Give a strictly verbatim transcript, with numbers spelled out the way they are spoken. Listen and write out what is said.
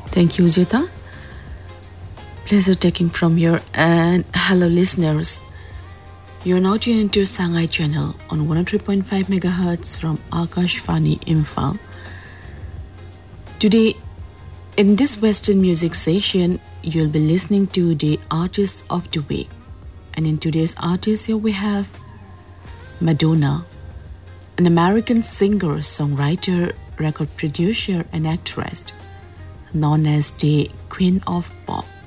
Thank you, Zita. Pleasure taking from here. And hello, listeners. You're now tuned into Sangai channel on one oh three point five megahertz from Akashvani Imphal. Today, in this Western music session, you'll be listening to the Artist of the Week. And in today's artist, here we have Madonna, an American singer, songwriter, record producer, and actress, known as the Queen of Pop.